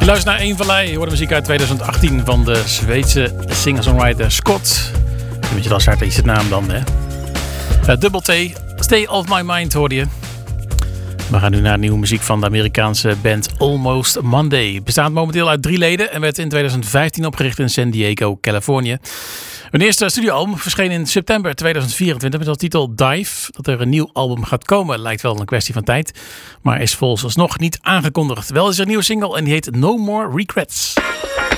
Luister naar Eén Vallei. Je hoort de muziek uit 2018 van de Zweedse singer-songwriter Scott. Weet je, dat is haar is het naam dan, hè? Double T, Stay Off My Mind hoorde je. We gaan nu naar nieuwe muziek van de Amerikaanse band Almost Monday. Het bestaat momenteel uit 3 leden en werd in 2015 opgericht in San Diego, Californië. Hun eerste studioalbum verscheen in september 2024 met als titel Dive. Dat er een nieuw album gaat komen lijkt wel een kwestie van tijd, maar is volgens nog niet aangekondigd. Wel is er een nieuwe single en die heet No More Regrets.